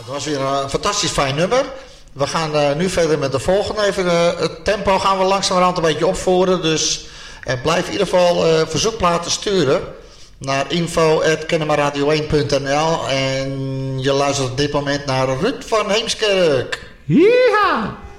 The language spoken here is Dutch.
dat was weer een fantastisch fijn nummer. We gaan nu verder met de volgende. Even, het tempo gaan we langzamerhand een beetje opvoeren. Dus blijf in ieder geval verzoekplaten sturen naar info@kennemerradio1.nl. En je luistert op dit moment naar Ruud van Heemskerk. Ja.